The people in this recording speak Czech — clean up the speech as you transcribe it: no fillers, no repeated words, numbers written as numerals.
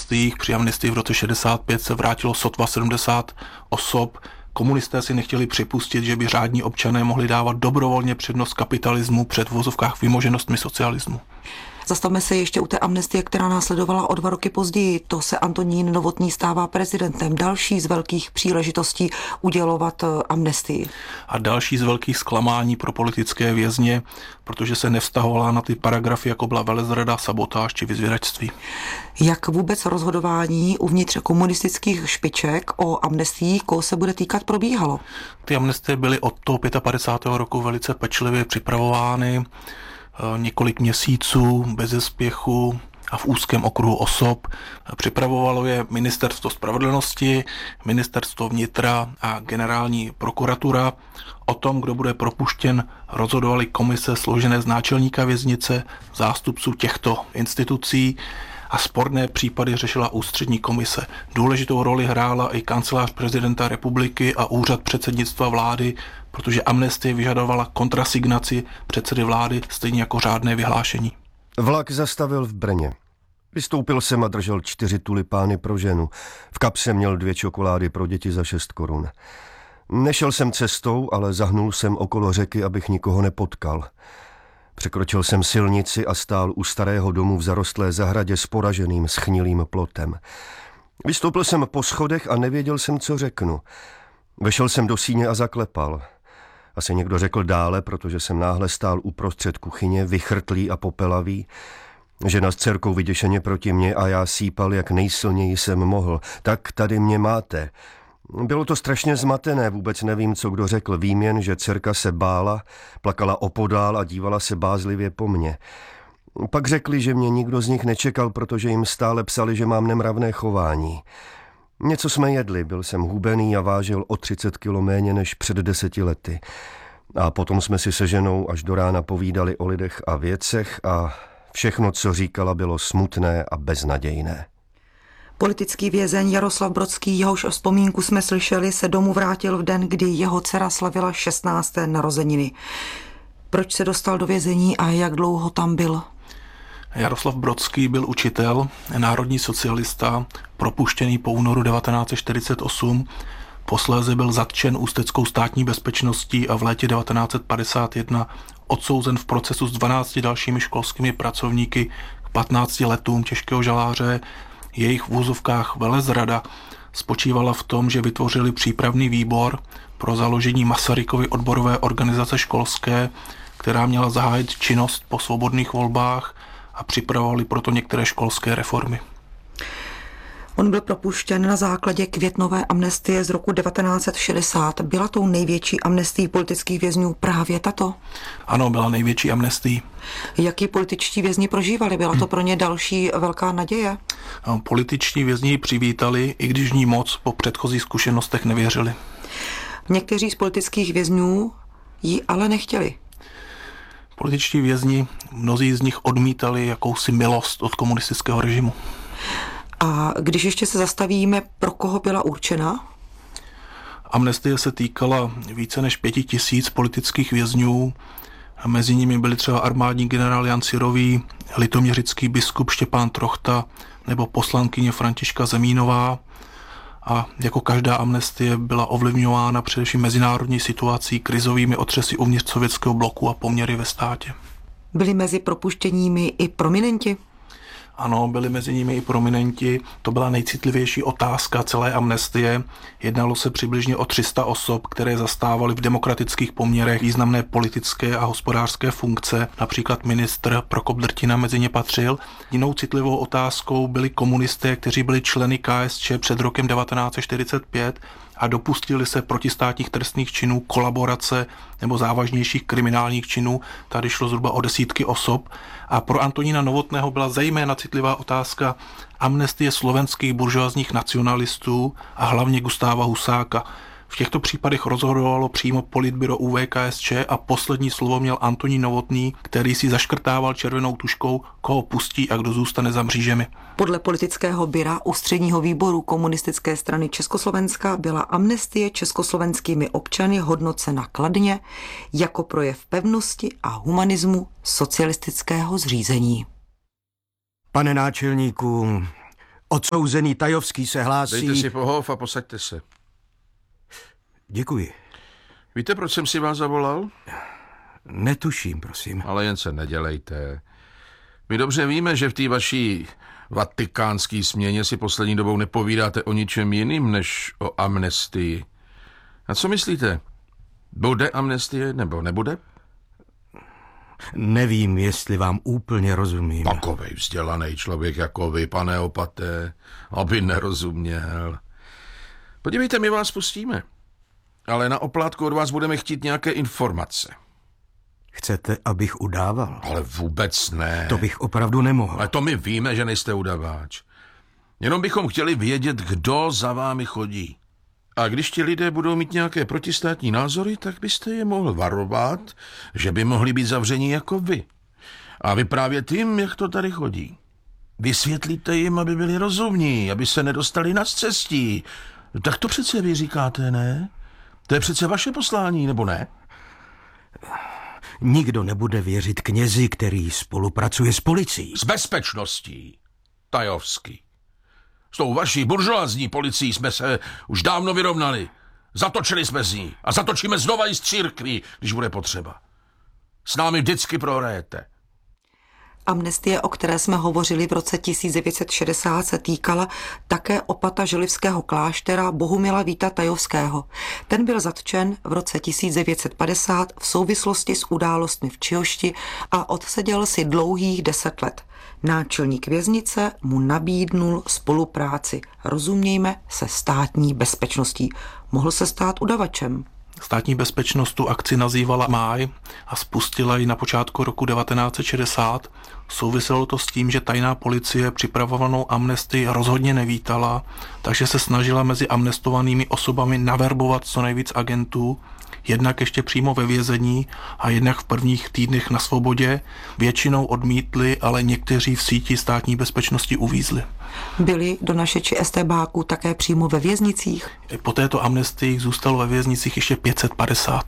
amnestiích. Při amnestii v roce 65 se vrátilo sotva 70 osob. Komunisté si nechtěli připustit, že by řádní občané mohli dávat dobrovolně přednost kapitalismu před v vozovkách vymoženostmi socialismu. Zastavme se ještě u té amnestie, která následovala o 2 roky později. To se Antonín Novotný stává prezidentem. Další z velkých příležitostí udělovat amnestii. A další z velkých zklamání pro politické vězně, protože se nevztahovala na ty paragrafy, jako byla velezrada, sabotáž či vyzvědačství. Jak vůbec rozhodování uvnitř komunistických špiček o amnestiích, koho se bude týkat, probíhalo? Ty amnestie byly od toho 55. roku velice pečlivě připravovány, několik měsíců bez spěchu a v úzkém okruhu osob. Připravovalo je Ministerstvo spravedlnosti, Ministerstvo vnitra a Generální prokuratura. O tom, kdo bude propuštěn, rozhodovaly komise složené z náčelníka věznice, zástupců těchto institucí a sporné případy řešila ústřední komise. Důležitou roli hrála i kancelář prezidenta republiky a úřad předsednictva vlády, protože amnestie vyžadovala kontrasignaci předsedy vlády, stejně jako řádné vyhlášení. Vlak zastavil v Brně. Vystoupil jsem a držel 4 tulipány pro ženu. V kapse měl 2 čokolády pro děti za 6 korun. Nešel jsem cestou, ale zahnul jsem okolo řeky, abych nikoho nepotkal. Překročil jsem silnici a stál u starého domu v zarostlé zahradě s poraženým schnilým plotem. Vystoupil jsem po schodech a nevěděl jsem, co řeknu. Vešel jsem do síně a zaklepal. Asi někdo řekl dále, protože jsem náhle stál uprostřed kuchyně, vychrtlý a popelavý. Žena s dcerkou vyděšeně proti mně a já sípal, jak nejsilněji jsem mohl. Tak tady mě máte. Bylo to strašně zmatené, vůbec nevím, co kdo řekl. Vím jen, že dcerka se bála, plakala opodál a dívala se bázlivě po mně. Pak řekli, že mě nikdo z nich nečekal, protože jim stále psali, že mám nemravné chování. Něco jsme jedli, byl jsem hubený a vážil o 30 kilo méně než před 10 lety. A potom jsme si se ženou až do rána povídali o lidech a věcech a všechno, co říkala, bylo smutné a beznadějné. Politický vězeň Jaroslav Brodský, jehož vzpomínku jsme slyšeli, se domů vrátil v den, kdy jeho dcera slavila 16. narozeniny. Proč se dostal do vězení a jak dlouho tam byl? Jaroslav Brodský byl učitel, národní socialista, propuštěný po únoru 1948. Posléze byl zatčen Ústeckou státní bezpečností a v létě 1951 odsouzen v procesu s 12 dalšími školskými pracovníky k 15 letům těžkého žaláře. Jejich v úzovkách velezrada spočívala v tom, že vytvořili přípravný výbor pro založení Masarykovy odborové organizace školské, která měla zahájit činnost po svobodných volbách a připravovali proto některé školské reformy. On byl propuštěn na základě květnové amnestie z roku 1960. Byla tou největší amnestií politických vězňů právě tato? Ano, byla největší amnestií. Jaký političtí vězni prožívali? Byla to pro ně další velká naděje? Političtí vězni ji přivítali, i když v ní moc po předchozích zkušenostech nevěřili. Někteří z politických vězňů ji ale nechtěli. Političtí vězni, mnozí z nich odmítali jakousi milost od komunistického režimu. A když ještě se zastavíme, pro koho byla určena? Amnestie se týkala více než 5 000 politických vězňů. Mezi nimi byli třeba armádní generál Jan Syrový, litoměřický biskup Štěpán Trochta nebo poslankyně Františka Zemínová. A jako každá amnestie byla ovlivňována především mezinárodní situací, krizovými otřesy uvnitř sovětského bloku a poměry ve státě. Byli mezi propuštěními i prominenti? Ano, byli mezi nimi i prominenti. To byla nejcitlivější otázka celé amnestie. Jednalo se přibližně o 300 osob, které zastávaly v demokratických poměrech významné politické a hospodářské funkce. Například ministr Prokop Drtina mezi ně patřil. Jinou citlivou otázkou byli komunisté, kteří byli členy KSČ před rokem 1945 a dopustili se protistátních trestných činů, kolaborace nebo závažnějších kriminálních činů. Tady šlo zhruba o desítky osob. A pro Antonína Novotného byla zejména citlivá otázka amnestie slovenských buržoazních nacionalistů a hlavně Gustáva Husáka. V těchto případech rozhodovalo přímo politbyro ÚVKSČ a poslední slovo měl Antonín Novotný, který si zaškrtával červenou tužkou, koho pustí a kdo zůstane za mřížemi. Podle politického byra Ústředního výboru Komunistické strany Československa byla amnestie československými občany hodnocena kladně jako projev pevnosti a humanismu socialistického zřízení. Pane náčelníku, Odsouzený Tajovský se hlásí... Dejte si pohov a posaďte se. Děkuji. Víte, proč jsem si vás zavolal? Netuším, prosím. Ale jen se nedělejte. My dobře víme, že v té vaší vatikánské směně si poslední dobou nepovídáte o ničem jiným, než o amnestii. A co myslíte? Bude amnestie nebo nebude? Nevím, jestli vám úplně rozumím. Takovej vzdělaný člověk jako vy, pane opaté, aby nerozuměl. Podívejte, my vás pustíme. Ale na oplátku od vás budeme chtít nějaké informace. Chcete, abych udával? Ale vůbec ne. To bych opravdu nemohl. Ale to my víme, že nejste udavač. Jenom bychom chtěli vědět, kdo za vámi chodí. A když ti lidé budou mít nějaké protistátní názory, tak byste je mohl varovat, že by mohli být zavření jako vy. A vyprávět jim, jak to tady chodí. Vysvětlíte jim, aby byli rozumní, aby se nedostali na scestí. Tak to přece vy říkáte, ne? To je přece vaše poslání, nebo ne? Nikdo nebude věřit knězi, který spolupracuje s policií. S bezpečností. Tajovský. S tou vaší buržoazní policií jsme se už dávno vyrovnali. Zatočili jsme z ní a zatočíme znova i z církví, když bude potřeba. S námi vždycky prohrajete. Amnestie, o které jsme hovořili v roce 1960, se týkala také opata želivského kláštera Bohumila Víta Tajovského. Ten byl zatčen v roce 1950 v souvislosti s událostmi v Čihošti a odseděl si dlouhých 10 let. Náčelník věznice mu nabídnul spolupráci, rozumějme, se státní bezpečností. Mohl se stát udavačem. Státní bezpečnost tu akci nazývala Máj a spustila ji na počátku roku 1960. Souviselo to s tím, že tajná policie připravovanou amnestii rozhodně nevítala, takže se snažila mezi amnestovanými osobami naverbovat co nejvíc agentů, jednak ještě přímo ve vězení a jednak v prvních týdnech na svobodě. Většinou odmítli, ale někteří v síti státní bezpečnosti uvízli. Byli donašeči estébáků také přímo ve věznicích? Po této amnestii zůstalo ve věznicích ještě 550.